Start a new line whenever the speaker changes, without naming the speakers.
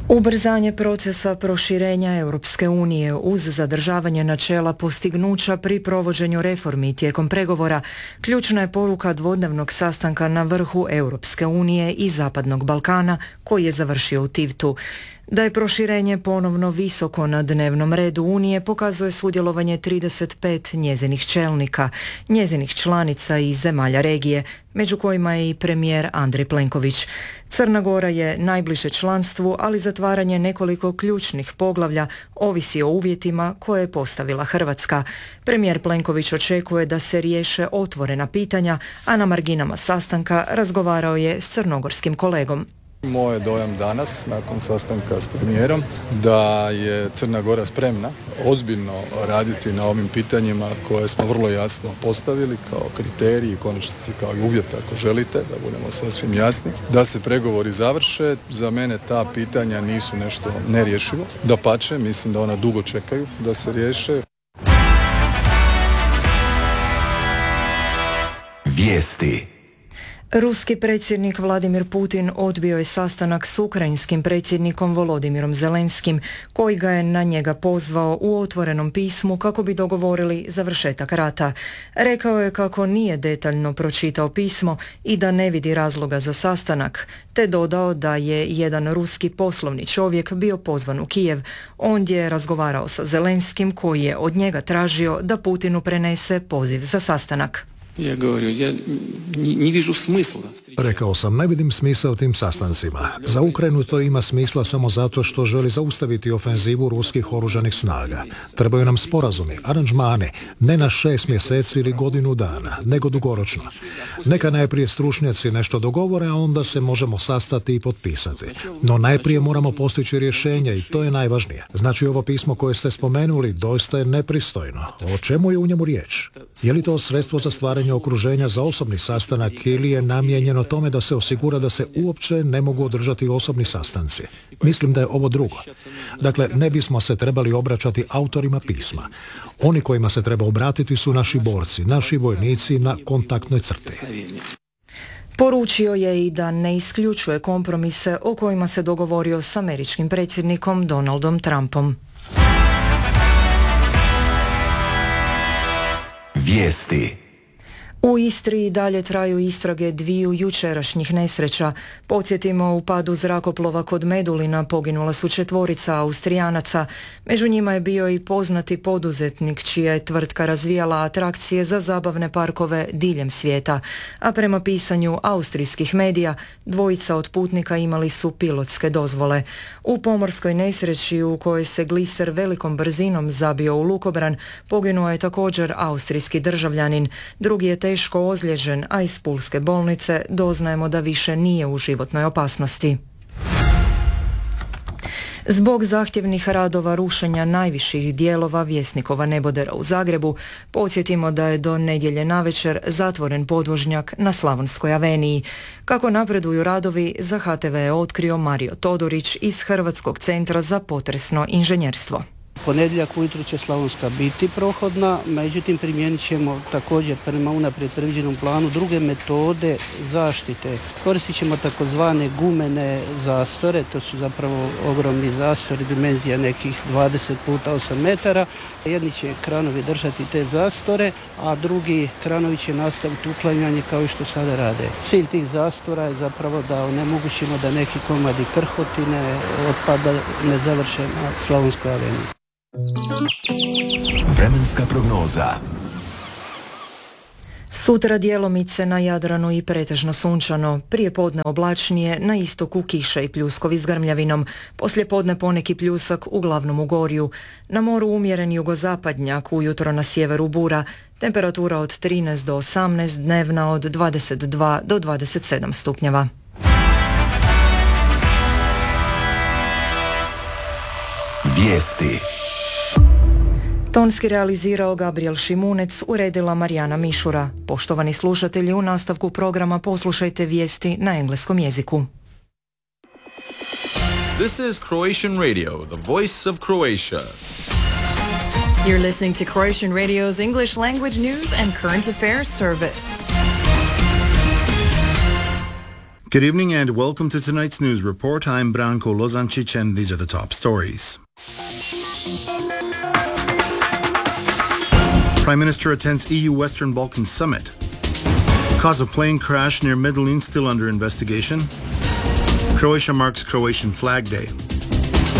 Ubrzanje procesa proširenja Europske unije uz zadržavanje načela postignuća pri provođenju reformi tijekom pregovora ključna je poruka dvodnevnog sastanka na vrhu Europske unije i Zapadnog Balkana koji je završio u Tivtu. Da je proširenje ponovno visoko na dnevnom redu Unije pokazuje sudjelovanje 35 njezinih čelnika, njezinih članica i zemalja regije, među kojima je i premijer Andrej Plenković. Crna Gora je najbliže članstvu, ali zatvaranje nekoliko ključnih poglavlja ovisi o uvjetima koje je postavila Hrvatska. Premijer Plenković očekuje da se riješe otvorena pitanja, a na marginama sastanka razgovarao je s crnogorskim kolegom.
Moj je dojam danas, nakon sastanka s premijerom, da je Crna Gora spremna ozbiljno raditi na ovim pitanjima koje smo vrlo jasno postavili kao kriteriji, konačnici kao i uvjet ako želite, da budemo sasvim jasni, da se pregovori završe. Za mene ta pitanja nisu nešto nerješivo. Dapače, mislim da ona dugo čekaju da se riješe.
Vijesti.
Ruski predsjednik Vladimir Putin odbio je sastanak s ukrajinskim predsjednikom Volodimirom Zelenskim, koji ga je na njega pozvao u otvorenom pismu kako bi dogovorili završetak rata. Rekao je kako nije detaljno pročitao pismo i da ne vidi razloga za sastanak, te dodao da je jedan ruski poslovni čovjek bio pozvan u Kijev. Ondje je razgovarao sa Zelenskim koji je od njega tražio da Putinu prenese poziv za sastanak.
Rekao sam, ne vidim smisla u tim sastancima. Za Ukrajinu to ima smisla samo zato što želi zaustaviti ofenzivu ruskih oružanih snaga. Trebaju nam sporazumi, aranžmani, ne na 6 mjeseci ili godinu dana, nego dugoročno. Neka najprije stručnjaci nešto dogovore, a onda se možemo sastati i potpisati. No najprije moramo postići rješenje i to je najvažnije. Znači ovo pismo koje ste spomenuli doista je nepristojno. O čemu je u njemu riječ? Je li to sredstvo za stvaranje okruženja za osobni sastanak ili je namijenjeno tome da se osigura da se uopće ne mogu održati osobni sastanci? Mislim da je ovo drugo. Dakle, ne bismo se trebali obraćati autorima pisma. Oni kojima se treba obratiti su naši borci, naši vojnici na kontaktnoj crti.
Poručio je i da ne isključuje kompromise o kojima se dogovorio s američkim predsjednikom Donaldom Trumpom.
Vijesti.
U Istri i dalje traju istrage dviju jučerašnjih nesreća. Podsjetimo, u padu zrakoplova kod Medulina poginula su 4 Austrijanaca. Među njima je bio i poznati poduzetnik čija je tvrtka razvijala atrakcije za zabavne parkove diljem svijeta. A prema pisanju austrijskih medija, 2 od putnika imali su pilotske dozvole. U pomorskoj nesreći u kojoj se gliser velikom brzinom zabio u lukobran, poginuo je također austrijski državljanin. Drugi je teško ozlijeđen, a iz pulske bolnice doznajemo da više nije u životnoj opasnosti. Zbog zahtjevnih radova rušenja najviših dijelova Vjesnikova nebodera u Zagrebu, podsjetimo da je do nedjelje navečer zatvoren podvožnjak na Slavonskoj aveniji. Kako napreduju radovi, za HTV je otkrio Mario Todorić iz Hrvatskog centra za potresno inženjerstvo.
Ponedjeljak ujutro će Slavonska biti prohodna, međutim primijenit ćemo također prema unaprijed predviđenom planu druge metode zaštite. Koristit ćemo takozvane gumene zastore, to su zapravo ogromni zastori, dimenzija nekih 20 puta 8 metara. Jedni će kranovi držati te zastore, a drugi kranovi će nastaviti uklanjanje kao i što sada rade. Cilj tih zastora je zapravo da onemogućimo da neki komadi krhotine, otpada ne završe na Slavonskoj aveniji.
Vremenska prognoza.
Sutra djelomice na Jadranu i pretežno sunčano, prijepodne oblačnije, na istoku kiša i pljuskovi s grmljavinom, poslijepodne poneki pljusak uglavnom u Gorju, na moru umjeren jugozapadnjak, ujutro na sjeveru bura, temperatura od 13 do 18, dnevna od 22 do 27 stupnjeva.
Vijesti.
Tonski realizirao Gabriel Šimunec, uredila Marijana Mišura. Poštovani slušatelji, u nastavku programa poslušajte vijesti na engleskom jeziku.
This is Croatian Radio, the voice of Croatia.
You're listening to Croatian Radio's English language news and current affairs service.
Good evening and welcome to tonight's news report. I'm Branko Lozancic and these are the top stories. Prime Minister attends EU Western Balkans Summit. Cause of plane crash near Medellin still under investigation. Croatia marks Croatian Flag Day.